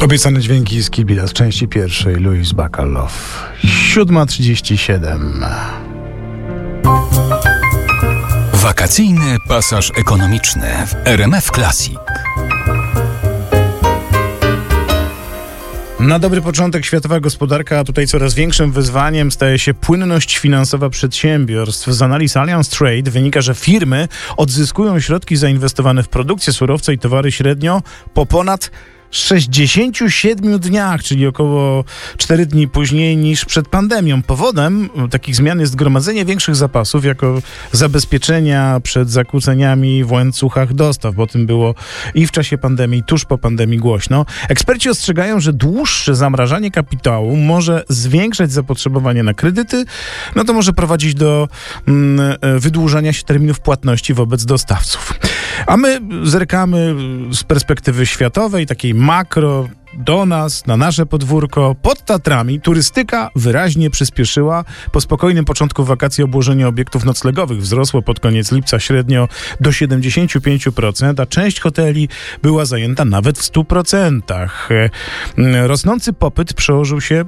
Obiecane dźwięki z Kibila z części pierwszej, Louis Bacalov. 7:37. Wakacyjny pasaż ekonomiczny w RMF Classic. Na dobry początek światowa gospodarka, a tutaj coraz większym wyzwaniem staje się płynność finansowa przedsiębiorstw. Z analiz Allianz Trade wynika, że firmy odzyskują środki zainwestowane w produkcję, surowce i towary średnio po ponad 67 dniach, czyli około 4 dni później niż przed pandemią. Powodem takich zmian jest gromadzenie większych zapasów jako zabezpieczenia przed zakłóceniami w łańcuchach dostaw, bo o tym było i w czasie pandemii, i tuż po pandemii głośno. Eksperci ostrzegają, że dłuższe zamrażanie kapitału może zwiększać zapotrzebowanie na kredyty, no to może prowadzić do wydłużania się terminów płatności wobec dostawców. A my zerkamy z perspektywy światowej, takiej makro, do nas, na nasze podwórko. Pod Tatrami turystyka wyraźnie przyspieszyła. Po spokojnym początku wakacji obłożenie obiektów noclegowych wzrosło pod koniec lipca średnio do 75%, a część hoteli była zajęta nawet w 100%. Rosnący popyt przełożył się